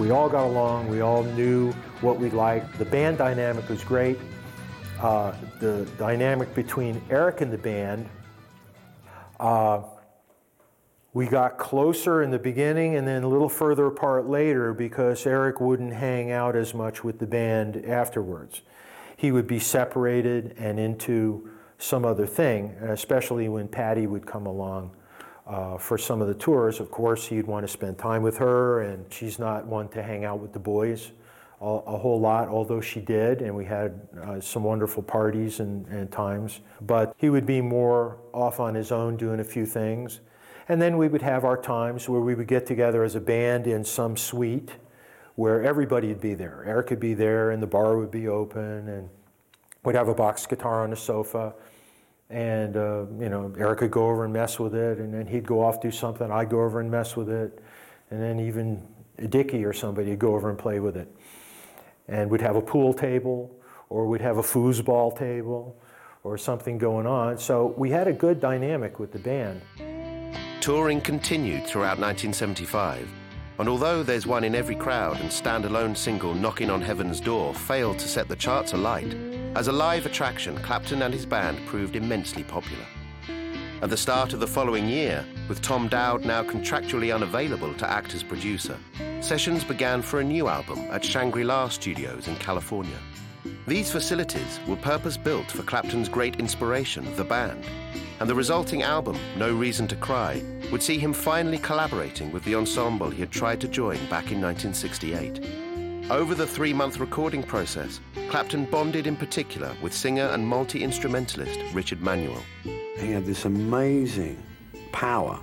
We all got along, we all knew what we liked. The band dynamic was great. The dynamic between Eric and the band, we got closer in the beginning and then a little further apart later because Eric wouldn't hang out as much with the band afterwards. He would be separated and into some other thing, especially when Patty would come along for some of the tours. Of course, he'd want to spend time with her, and she's not one to hang out with the boys a whole lot, although she did, and we had some wonderful parties and times. But he would be more off on his own doing a few things. And then we would have our times where we would get together as a band in some suite where everybody would be there. Eric would be there, and the bar would be open, and we'd have a box guitar on the sofa. And you know, Eric could go over and mess with it, and then he'd go off do something. I'd go over and mess with it, and then even Dickie or somebody would go over and play with it. And we'd have a pool table, or we'd have a foosball table, or something going on. So we had a good dynamic with the band. Touring continued throughout 1975, and although There's One in Every Crowd and standalone single Knocking on Heaven's Door failed to set the charts alight, as a live attraction, Clapton and his band proved immensely popular. At the start of the following year, with Tom Dowd now contractually unavailable to act as producer, sessions began for a new album at Shangri-La Studios in California. These facilities were purpose-built for Clapton's great inspiration, the band, and the resulting album, No Reason to Cry, would see him finally collaborating with the ensemble he had tried to join back in 1968. Over the 3-month recording process, Clapton bonded in particular with singer and multi-instrumentalist Richard Manuel. He had this amazing power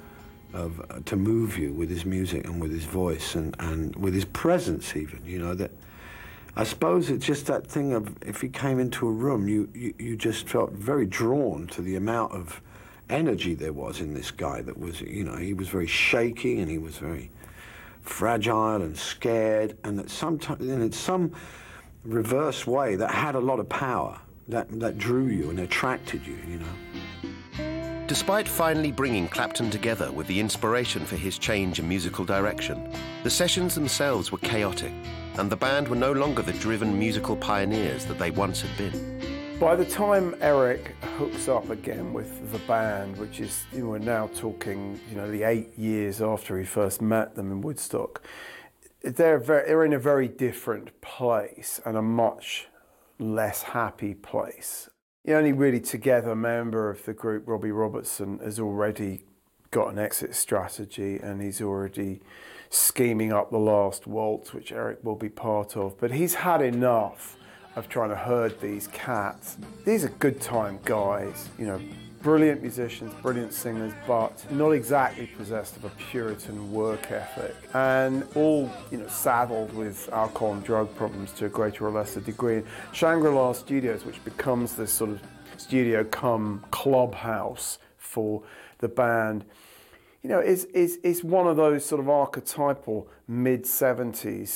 to move you with his music and with his voice and with his presence even, you know, that I suppose it's just that thing of if he came into a room, you just felt very drawn to the amount of energy there was in this guy that was, you know, he was very shaky and he was very fragile and scared, and that sometimes, in some reverse way, that had a lot of power, that drew you and attracted you, you know. Despite finally bringing Clapton together with the inspiration for his change in musical direction, the sessions themselves were chaotic, and the band were no longer the driven musical pioneers that they once had been. By the time Eric hooks up again with the band, which is, you know, we're now talking, you know, the 8 years after he first met them in Woodstock, they're in a very different place and a much less happy place. The only really together member of the group, Robbie Robertson, has already got an exit strategy, and he's already scheming up the last waltz, which Eric will be part of. But he's had enough of trying to herd these cats. These are good time guys, you know, brilliant musicians, brilliant singers, but not exactly possessed of a Puritan work ethic, and all, you know, saddled with alcohol and drug problems to a greater or lesser degree. Shangri-La Studios, which becomes this sort of studio come clubhouse for the band, you know, is one of those sort of archetypal mid-70s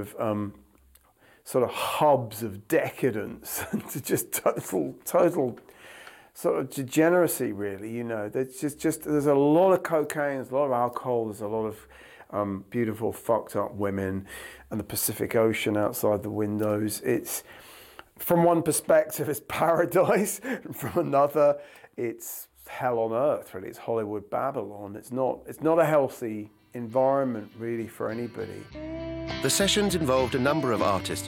sort of hubs of decadence and just total sort of degeneracy, really, you know. There's there's a lot of cocaine, there's a lot of alcohol, there's a lot of beautiful fucked up women, and the Pacific Ocean outside the windows. It's, from one perspective, it's paradise, and from another, it's hell on earth, really. It's Hollywood Babylon. It's not a healthy environment, really, for anybody. The sessions involved a number of artists